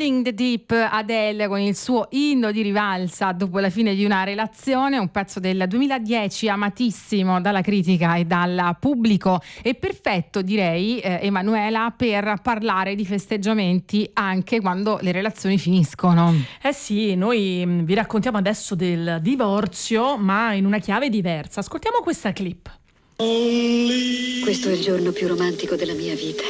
Feeling the Deep, Adele con il suo inno di rivalsa dopo la fine di una relazione, un pezzo del 2010 amatissimo dalla critica e dal pubblico, e perfetto direi, Emanuela, per parlare di festeggiamenti anche quando le relazioni finiscono. Eh sì, noi vi raccontiamo adesso del divorzio, ma in una chiave diversa. Ascoltiamo questa clip. Questo è il giorno più romantico della mia vita.